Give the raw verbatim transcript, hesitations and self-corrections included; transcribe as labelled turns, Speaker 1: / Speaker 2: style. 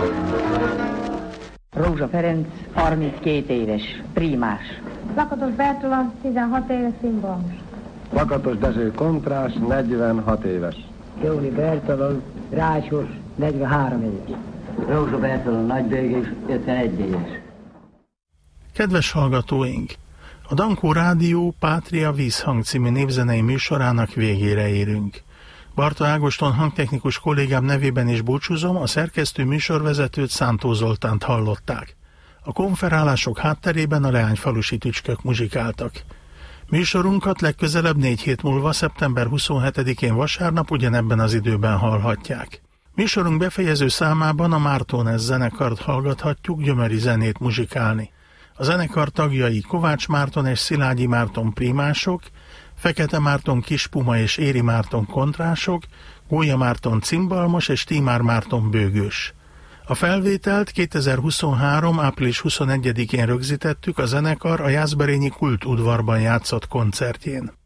Speaker 1: Rózsa Ferenc, harminckét éves, prímás.
Speaker 2: Lakatos Bertalan, tizenhat éves, színbalmos.
Speaker 3: Lakatos Dezső, kontrás, negyvenhat éves.
Speaker 4: Jóni Bertalan, rácsos, negyvenhárom éves.
Speaker 5: Rózsa Bertalan, nagybőgés, ötvenegy éves.
Speaker 6: Kedves hallgatóink! A Dankó Rádió Pátria Vízhang című népzenei műsorának végére érünk. Barta Ágoston hangtechnikus kollégám nevében is búcsúzom, a szerkesztő műsorvezetőt, Szántó Zoltánt hallották. A konferálások hátterében a leányfalusi tücskök muzsikáltak. Műsorunkat legközelebb négy hét múlva, szeptember huszonhetedikén vasárnap ugyanebben az időben hallhatják. Műsorunk befejező számában a Mártónes zenekart hallgathatjuk gyömöri zenét muzsikálni. A zenekar tagjai Kovács Márton és Szilágyi Márton prímások, Fekete Márton Kispuma és Éri Márton kontrások, Gólya Márton cimbalmos és Tímár Márton bőgős. A felvételt kétezer-huszonhárom. április huszonegyedikén rögzítettük a zenekar a Jászberényi Kult udvarban játszott koncertjén.